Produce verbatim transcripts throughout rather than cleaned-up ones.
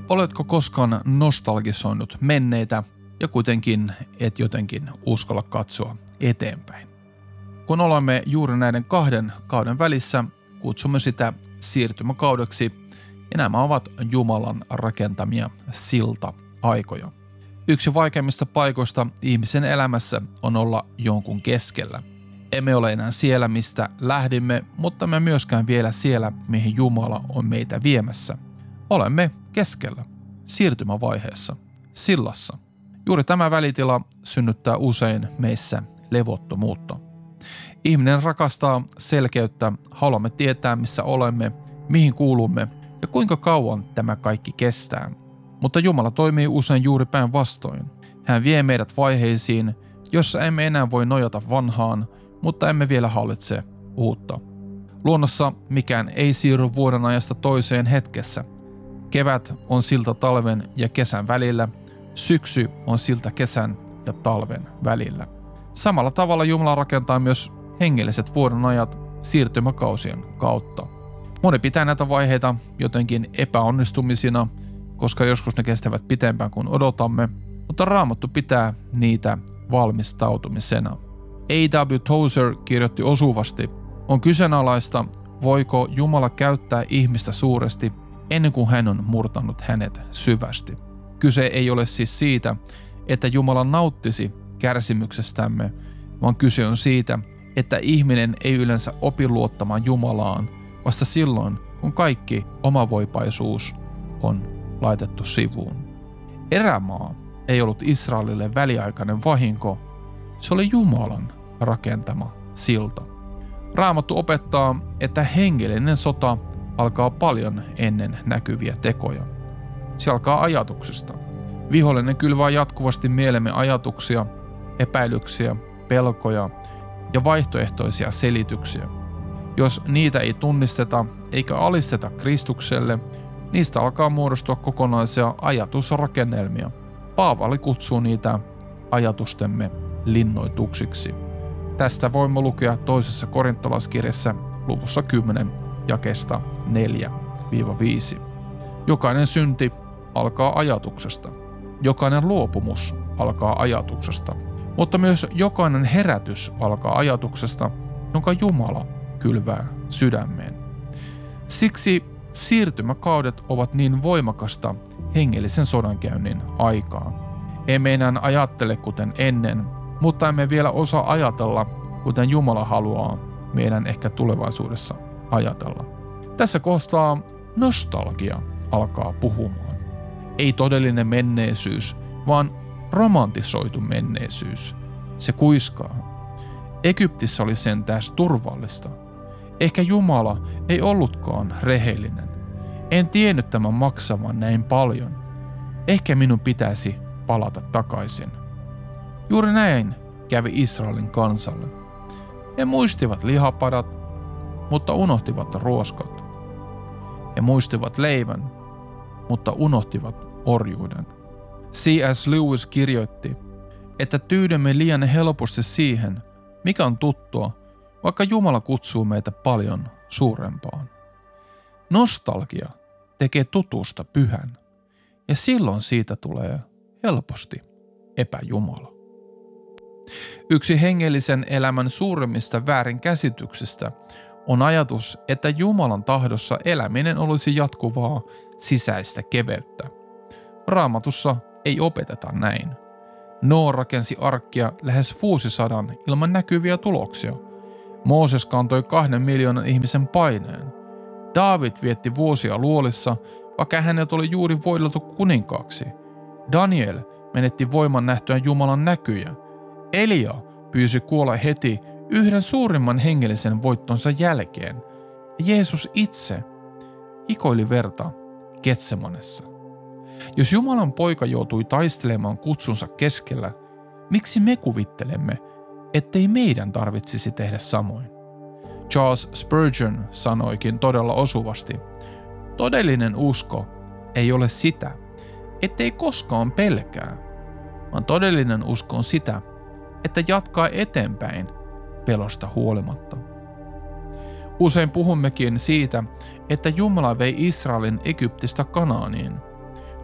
Oletko koskaan nostalgisoinut menneitä ja kuitenkin et jotenkin uskalla katsoa eteenpäin? Kun olemme juuri näiden kahden kauden välissä, kutsumme sitä siirtymäkaudeksi ja nämä ovat Jumalan rakentamia silta-aikoja. Yksi vaikeimmista paikoista ihmisen elämässä on olla jonkun keskellä. Emme ole enää siellä, mistä lähdimme, mutta me myöskään vielä siellä, mihin Jumala on meitä viemässä. Olemme keskellä, siirtymävaiheessa, sillassa. Juuri tämä välitila synnyttää usein meissä levottomuutta. Ihminen rakastaa selkeyttä, haluamme tietää missä olemme, mihin kuulumme ja kuinka kauan tämä kaikki kestää. Mutta Jumala toimii usein juuri päinvastoin. Hän vie meidät vaiheisiin, jossa emme enää voi nojata vanhaan, mutta emme vielä hallitse uutta. Luonnossa mikään ei siirry vuoden ajasta toiseen hetkessä. Kevät on silta talven ja kesän välillä, syksy on silta kesän ja talven välillä. Samalla tavalla Jumala rakentaa myös hengelliset vuodenajat siirtymäkausien kautta. Moni pitää näitä vaiheita jotenkin epäonnistumisina, koska joskus ne kestävät pitempään kuin odotamme, mutta Raamattu pitää niitä valmistautumisena. A W Tozer kirjoitti osuvasti, on kyseenalaista, voiko Jumala käyttää ihmistä suuresti ennen kuin hän on murtanut hänet syvästi. Kyse ei ole siis siitä, että Jumala nauttisi kärsimyksestämme, vaan kyse on siitä, että ihminen ei yleensä opi luottamaan Jumalaan vasta silloin, kun kaikki omavoipaisuus on laitettu sivuun. Erämaa ei ollut Israelille väliaikainen vahinko, se oli Jumalan rakentama silta. Raamattu opettaa, että hengellinen sota alkaa paljon ennen näkyviä tekoja. Se alkaa ajatuksesta. Vihollinen kylvää jatkuvasti mielemme ajatuksia, epäilyksiä, pelkoja ja vaihtoehtoisia selityksiä. Jos niitä ei tunnisteta eikä alisteta Kristukselle, niistä alkaa muodostua kokonaisia ajatusrakennelmia. Paavali kutsuu niitä ajatustemme linnoituksiksi. Tästä voimme lukea toisessa korintolaiskirjassa luvussa kymmenen jakeesta neljä viisi. Jokainen synti alkaa ajatuksesta. Jokainen luopumus alkaa ajatuksesta. Mutta myös jokainen herätys alkaa ajatuksesta, jonka Jumala kylvää sydämeen. Siksi siirtymäkaudet ovat niin voimakasta hengellisen sodankäynnin aikaa. Emme enää ajattele kuten ennen, mutta emme vielä osaa ajatella, kuten Jumala haluaa meidän ehkä tulevaisuudessa ajatella. Tässä kohtaa nostalgia alkaa puhumaan. Ei todellinen menneisyys, vaan romantisoitu menneisyys. Se kuiskaa. Egyptissä oli sentään turvallista. Ehkä Jumala ei ollutkaan rehellinen. En tiennyt tämän maksavan näin paljon. Ehkä minun pitäisi palata takaisin. Juuri näin kävi Israelin kansalle. He muistivat lihapadat, mutta unohtivat ruoskot. He muistivat leivän, mutta unohtivat orjuuden. C S Lewis kirjoitti, että tyydymme liian helposti siihen, mikä on tuttua, vaikka Jumala kutsuu meitä paljon suurempaan. Nostalgia tekee tutusta pyhän, ja silloin siitä tulee helposti epäjumala. Yksi hengellisen elämän suurimmista väärinkäsityksistä on ajatus, että Jumalan tahdossa eläminen olisi jatkuvaa sisäistä keveyttä. Raamatussa ei opeteta näin. Noa rakensi arkkia lähes vuosisadan ilman näkyviä tuloksia. Mooses kantoi kahden miljoonan ihmisen paineen. Daavid vietti vuosia luolissa, vaikka hänet oli juuri voideltu kuninkaaksi. Daniel menetti voiman nähtyään Jumalan näkyjä. Elia pyysi kuolla heti yhden suurimman hengellisen voittonsa jälkeen. Jeesus itse hikoili verta Getsemanessa. Jos Jumalan poika joutui taistelemaan kutsunsa keskellä, miksi me kuvittelemme, ettei meidän tarvitsisi tehdä samoin? Charles Spurgeon sanoikin todella osuvasti, todellinen usko ei ole sitä, ettei koskaan pelkää, vaan todellinen usko on sitä, että jatkaa eteenpäin pelosta huolimatta. Usein puhummekin siitä, että Jumala vei Israelin Egyptistä Kanaaniin.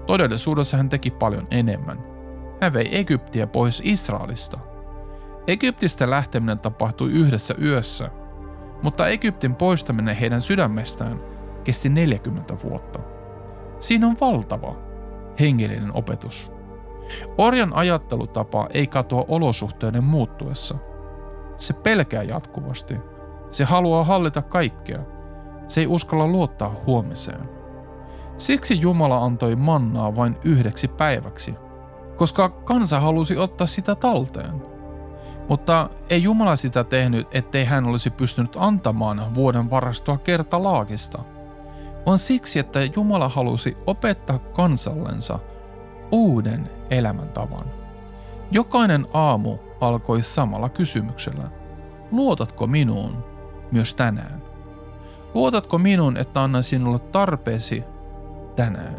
Todellisuudessa hän teki paljon enemmän. Hän vei Egyptiä pois Israelista. Egyptistä lähteminen tapahtui yhdessä yössä, mutta Egyptin poistaminen heidän sydämestään kesti neljäkymmentä vuotta. Siinä on valtava hengellinen opetus. Orjan ajattelutapa ei katoa olosuhteiden muuttuessa. Se pelkää jatkuvasti. Se haluaa hallita kaikkea. Se ei uskalla luottaa huomiseen. Siksi Jumala antoi mannaa vain yhdeksi päiväksi, koska kansa halusi ottaa sitä talteen. Mutta ei Jumala sitä tehnyt, ettei hän olisi pystynyt antamaan vuoden varastoa kertalaakista, vaan siksi, että Jumala halusi opettaa kansallensa uuden elämäntavan. Jokainen aamu alkoi samalla kysymyksellä. Luotatko minuun myös tänään? Luotatko minuun, että annan sinulle tarpeesi tänään?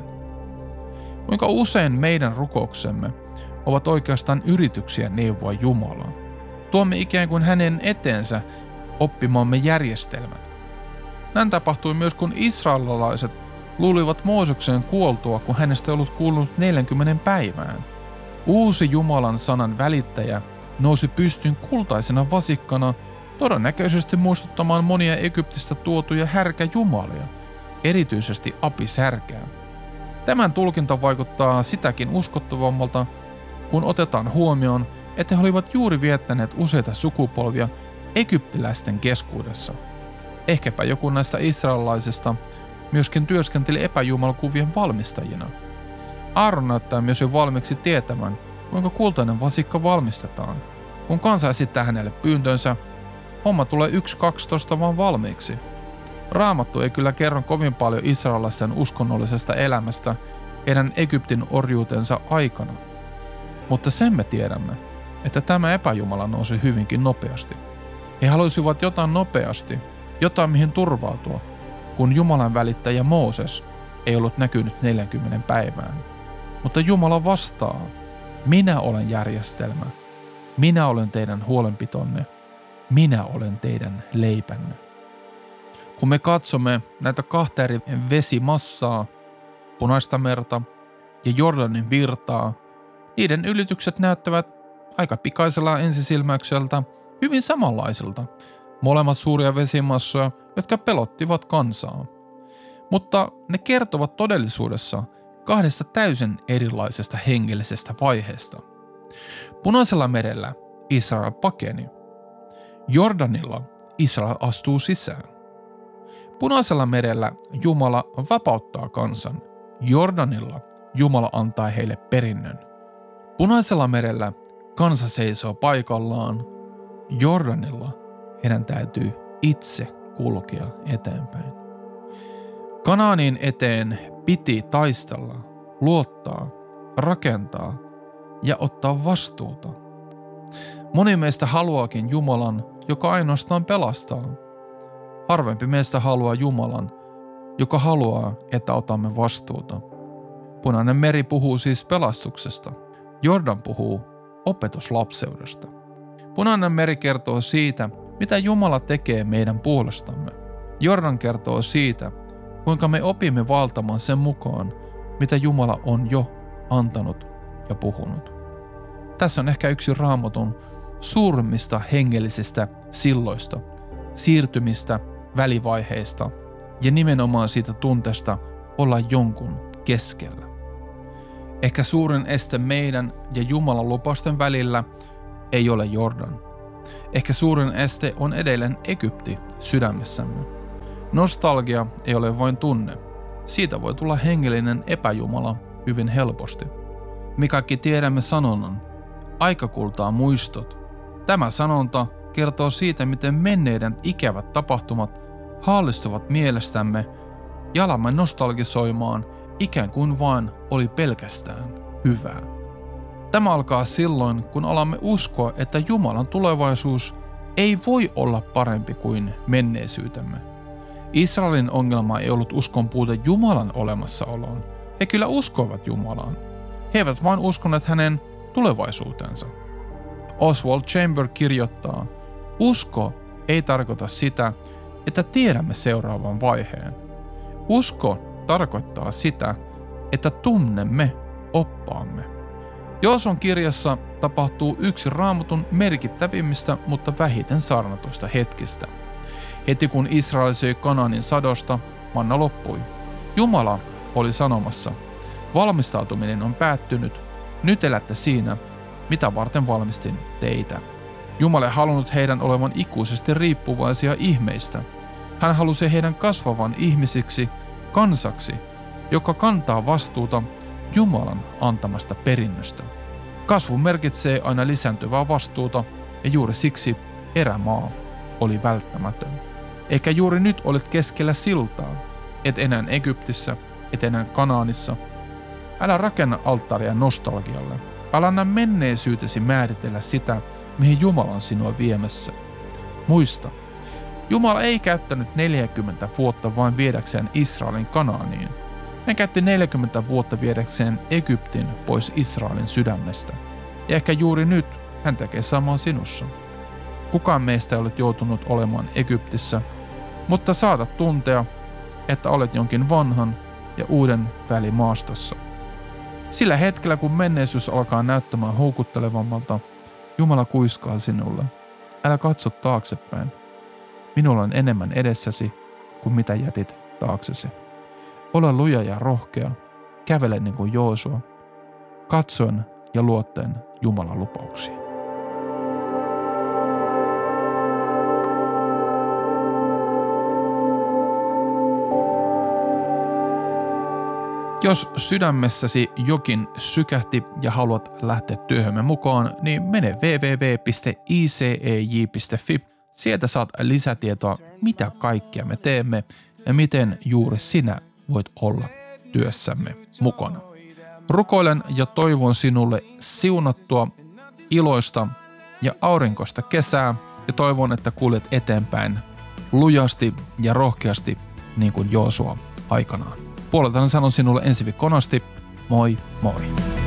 Kuinka usein meidän rukouksemme ovat oikeastaan yrityksiä neuvoa Jumalaa? Tuomme ikään kuin hänen eteensä oppimamme järjestelmät. Näin tapahtui myös, kun israelilaiset luulivat Mooseksen kuoltua, kun hänestä ei ollut kuulunut neljänkymmenen päivään. Uusi Jumalan sanan välittäjä nousi pystyyn kultaisena vasikkana, todennäköisesti muistuttamaan monia Egyptistä tuotuja härkäjumalia, erityisesti Apis-härkää. Tämän tulkinta vaikuttaa sitäkin uskottavammalta, kun otetaan huomioon, että he olivat juuri viettäneet useita sukupolvia egyptiläisten keskuudessa. Ehkäpä joku näistä israelilaisista myöskin työskenteli epäjumalakuvien valmistajina. Aaron näyttää myös jo valmiiksi tietämään, kuinka kultainen vasikka valmistetaan. Kun kansa esittää hänelle pyyntönsä, homma tulee yksi kaksitoista vaan valmiiksi. Raamattu ei kyllä kerro kovin paljon israelilaisten uskonnollisesta elämästä heidän Egyptin orjuutensa aikana. Mutta sen me tiedämme, että tämä epäjumala nousi hyvinkin nopeasti. He halusivat jotain nopeasti, jotain mihin turvautua, kun Jumalan välittäjä Mooses ei ollut näkynyt neljänkymmenen päivään. Mutta Jumala vastaa, minä olen järjestelmä, minä olen teidän huolenpitonne, minä olen teidän leipänne. Kun me katsomme näitä kahta eri vesimassaa, Punaista merta ja Jordanin virtaa, niiden ylitykset näyttävät aika pikaisella ensisilmäykseltä hyvin samanlaisilta. Molemmat suuria vesimassoja, jotka pelottivat kansaa. Mutta ne kertovat todellisuudessa kahdesta täysin erilaisesta hengellisestä vaiheesta. Punaisella merellä Israel pakeni. Jordanilla Israel astuu sisään. Punaisella merellä Jumala vapauttaa kansan. Jordanilla Jumala antaa heille perinnön. Punaisella merellä kansa seisoo paikallaan. Jordanilla heidän täytyy itse kulkea eteenpäin. Kanaanin eteen piti taistella, luottaa, rakentaa ja ottaa vastuuta. Moni meistä haluaakin Jumalan, joka ainoastaan pelastaa. Harvempi meistä haluaa Jumalan, joka haluaa, että otamme vastuuta. Punainen meri puhuu siis pelastuksesta. Jordan puhuu opetuslapseudesta. Punainen meri kertoo siitä, mitä Jumala tekee meidän puolestamme. Jordan kertoo siitä, kuinka me opimme valtamaan sen mukaan, mitä Jumala on jo antanut ja puhunut. Tässä on ehkä yksi Raamatun suurimmista hengellisistä silloista, siirtymistä, välivaiheista ja nimenomaan siitä tunteesta olla jonkun keskellä. Ehkä suurin este meidän ja Jumalan lupausten välillä ei ole Jordan. Ehkä suurin este on edelleen Egypti sydämessämme. Nostalgia ei ole vain tunne. Siitä voi tulla hengellinen epäjumala hyvin helposti. Me kaikki tiedämme sanonnan, aika kultaa muistot. Tämä sanonta kertoo siitä, miten menneiden ikävät tapahtumat haallistuvat mielestämme ja alamme nostalgisoimaan ikään kuin vain oli pelkästään hyvää. Tämä alkaa silloin, kun alamme uskoa, että Jumalan tulevaisuus ei voi olla parempi kuin menneisyytemme. Israelin ongelma ei ollut uskon puute Jumalan olemassaoloon. He kyllä uskoivat Jumalaan. He eivät vain uskoneet hänen tulevaisuutensa. Oswald Chamber kirjoittaa, usko ei tarkoita sitä, että tiedämme seuraavan vaiheen. Usko tarkoittaa sitä, että tunnemme oppaamme. Joosuan kirjassa tapahtuu yksi Raamatun merkittävimmistä, mutta vähiten saarnatuista hetkistä. Heti kun Israel söi Kanaanin sadosta, manna loppui. Jumala oli sanomassa, valmistautuminen on päättynyt, nyt elätte siinä, mitä varten valmistin teitä. Jumala ei halunnut heidän olevan ikuisesti riippuvaisia ihmeistä. Hän halusi heidän kasvavan ihmisiksi, kansaksi, joka kantaa vastuuta Jumalan antamasta perinnöstä. Kasvu merkitsee aina lisääntyvää vastuuta ja juuri siksi erämaa oli välttämätön. Ehkä juuri nyt olet keskellä siltaa, et enää Egyptissä, et enää Kanaanissa. Älä rakenna alttaaria nostalgialle. Älä anna menneisyytesi määritellä sitä, mihin Jumala on sinua viemässä. Muista, Jumala ei käyttänyt neljäkymmentä vuotta vain viedäkseen Israelin Kanaaniin. Hän käytti neljäkymmentä vuotta viedäkseen Egyptin pois Israelin sydämestä. Ja ehkä juuri nyt hän tekee samaa sinussa. Kukaan meistä ei ole joutunut olemaan Egyptissä, mutta saatat tuntea, että olet jonkin vanhan ja uuden välimaastossa. Sillä hetkellä, kun menneisyys alkaa näyttämään houkuttelevammalta, Jumala kuiskaa sinulle. Älä katso taaksepäin. Minulla on enemmän edessäsi kuin mitä jätit taaksesi. Ole luja ja rohkea, kävele niin kuin Joosua, katsoen ja luottaen Jumalan lupauksiin. Jos sydämessäsi jokin sykähti ja haluat lähteä työhömme mukaan, niin mene double-u double-u double-u piste i c e j piste f i. Sieltä saat lisätietoa, mitä kaikkea me teemme ja miten juuri sinä voit olla työssämme mukana. Rukoilen ja toivon sinulle siunattua, iloista ja aurinkoista kesää ja toivon, että kuljet eteenpäin lujasti ja rohkeasti niin kuin Joosua aikanaan. Puoleltani sanon sinulle ensi viikkoon asti. Moi moi!